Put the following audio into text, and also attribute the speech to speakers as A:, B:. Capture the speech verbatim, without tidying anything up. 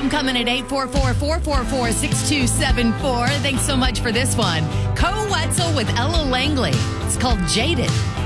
A: home coming at eight four four, four four four, six two seven four. Thanks so much for this one. Co Wetzel with Ella Langley. It's called Jaded.